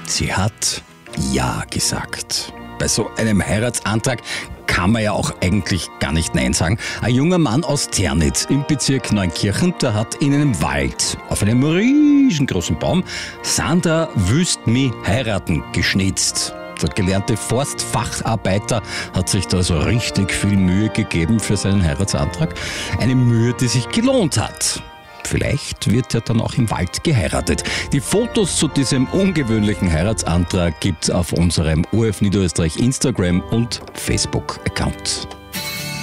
Sie hat Ja gesagt. Bei so einem Heiratsantrag kann man ja auch eigentlich gar nicht Nein sagen. Ein junger Mann aus Ternitz im Bezirk Neunkirchen, der hat in einem Wald auf einem riesengroßen Baum Sandra wüsst mich heiraten geschnitzt. Der gelernte Forstfacharbeiter hat sich da so richtig viel Mühe gegeben für seinen Heiratsantrag. Eine Mühe, die sich gelohnt hat. Vielleicht wird ja dann auch im Wald geheiratet. Die Fotos zu diesem ungewöhnlichen Heiratsantrag gibt's auf unserem ORF Niederösterreich Instagram und Facebook-Account.